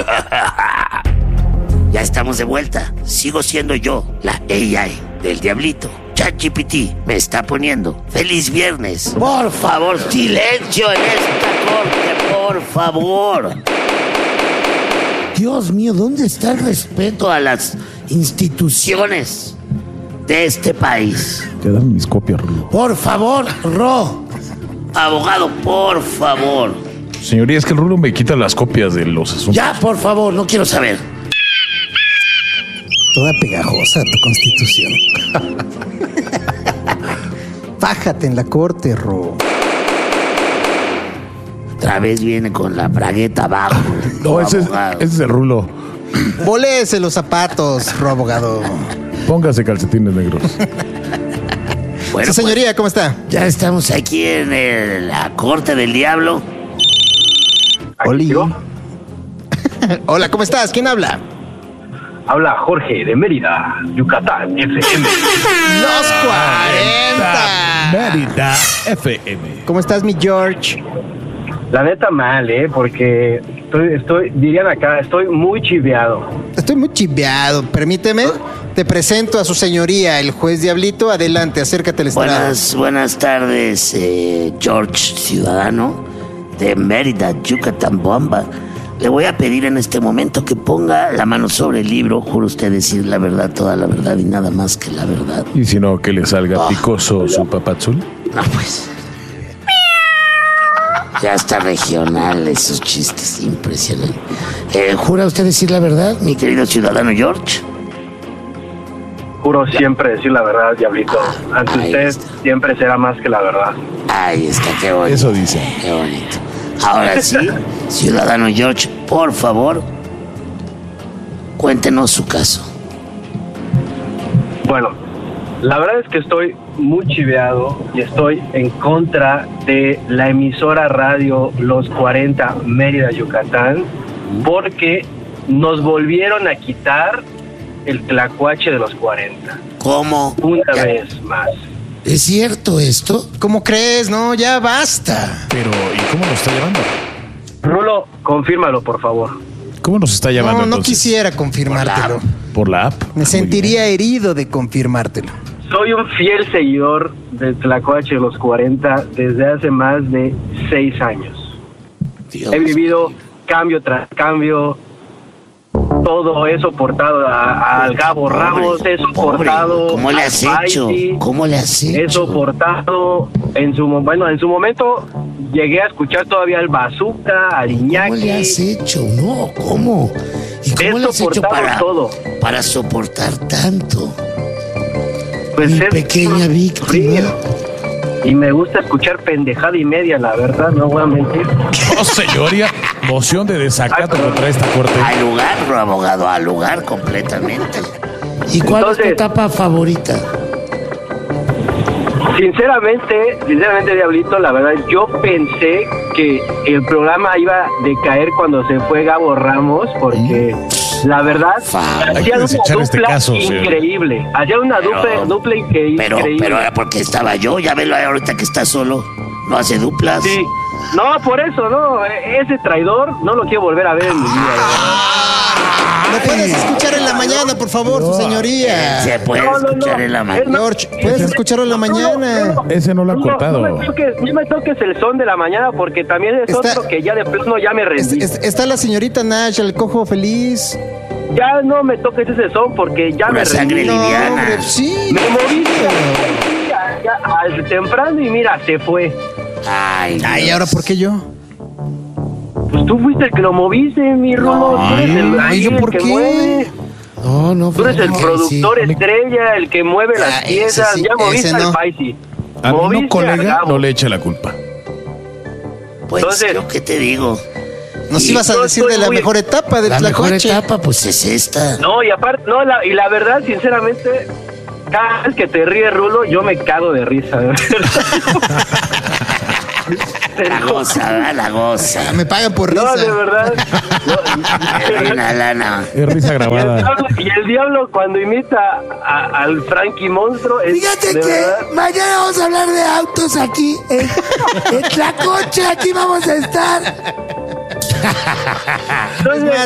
Ya estamos de vuelta. Sigo siendo yo, la AI del Diablito. ChatGPT me está poniendo feliz viernes. Por favor, silencio en esta corte, por favor. Dios mío, ¿dónde está el respeto a las instituciones de este país? Te dan mis copias, Rulo. Por favor, abogado, por favor. Señoría, es que el Rulo me quita las copias de los asuntos. Ya, por favor, no quiero saber. Toda pegajosa tu constitución. Fájate en la corte, Ro. Otra vez viene con la bragueta abajo. No, ese es el Rulo. Volese los zapatos, Ro, abogado. Póngase calcetines negros. Bueno, Sí, señoría, ¿cómo está? pues, ya estamos aquí en la corte del diablo. Oli. Hola, ¿cómo estás? ¿Quién habla? Habla Jorge de Mérida, Yucatán, FM. Los 40. Mérida FM. ¿Cómo estás, mi George? La neta mal, porque dirían acá, estoy muy chiveado. Estoy muy chiveado. Permíteme, te presento a su señoría, el juez Diablito. Adelante, acércate al estrado. Buenas tardes, George Ciudadano de Mérida, Yucatán, Bomba. Le voy a pedir en este momento que ponga la mano sobre el libro. Juro usted decir la verdad, toda la verdad y nada más que la verdad. Y si no, que le salga picoso su papazul. No, pues. Ya está regional, esos chistes impresionantes. ¿Jura usted decir la verdad, mi querido ciudadano George? Juro siempre decir la verdad, Diablito. Ante Ahí usted está. siempre será más que la verdad. Ahí está, qué bonito. Eso dice. Qué bonito. Ahora sí, ciudadano George, por favor, cuéntenos su caso. Bueno, la verdad es que estoy muy chiveado y estoy en contra de la emisora radio Los 40 Mérida, Yucatán, porque nos volvieron a quitar el tlacuache de los 40. ¿Cómo? Una Ya. vez más. ¿Es cierto esto? ¿Cómo crees? No, ya basta. Pero, ¿y cómo nos está llamando? Rulo, confírmalo, por favor. ¿Cómo nos está llamando No, no entonces? quisiera confirmártelo. ¿Por la app? Me sentiría herido de confirmártelo. Soy un fiel seguidor del tlacuache de los 40 desde hace más de 6 años. Dios. He vivido cambio tras cambio. Todo he soportado al Gabo Ramos, he soportado ¿Cómo le al has hecho? Paisi, ¿Cómo le has he hecho? soportado en su momento llegué a escuchar todavía al Bazooka, al ¿Cómo le has Iñaki. hecho? No, ¿cómo? ¿Y cómo He le has hecho soportado todo. para soportar tanto? Pues Mi es pequeña víctima. frío. Y me gusta escuchar pendejada y media, la verdad, no voy a mentir. Oh, señoría, moción de desacato contra esta corte. Al lugar, abogado, al lugar completamente. ¿Y cuál es tu Entonces- etapa favorita? Sinceramente, Diablito, la verdad, yo pensé que el programa iba a decaer cuando se fue Gabo Ramos, porque la verdad, Hay que hacían una desechar este dupla caso, señor. increíble. Hacían una dupla increíble. Pero era porque estaba yo, ya velo ahorita que está solo. No hace duplas. Sí. No, por eso, no. Ese traidor no lo quiero volver a ver en mi vida. ¿Lo puedes escuchar en la mañana, por favor, su señoría? Se puede No, no, escuchar no. en la Es mañana. más, George, puedes escucharlo en la mañana. Ese no lo ha No cortado. me toques el son de la mañana porque también es Está- otro que ya de plano ya me rendí. Está la señorita Nash, el cojo feliz. Ya no me toques ese son porque ya Pura me sangre rendí. No, liviana. hombre, sí. Me moví temprano y mira, se fue. Ay, Ay, Dios. ¿ahora por qué yo? Pues tú fuiste el que lo moviste, mi Rulo. Tú eres el, Ay, ¿yo el por que qué? mueve. No, Tú eres el productor estrella, el que mueve las Ah, piezas. ese sí, Ya moviste ese no. al Paisi. A mí no, Moviste al colega, Gabo. no le eche la culpa. Pues, Entonces- ¿yo qué te digo? Nos Y ibas a yo decir estoy de la muy- mejor etapa del La mejor tlacuache. etapa, pues es esta. No, y aparte, no, y la verdad, sinceramente, cada vez que te ríes, Rulo, yo me cago de risa. De verdad. La goza, ¿verdad? La goza. Me pagan por risa. No, de verdad. Hay una lana. Es risa grabada. Y el diablo cuando imita al Frankie Monstruo es Fíjate de que verdad. mañana vamos a hablar de autos aquí. En Tlacoche, aquí vamos a estar. Entonces,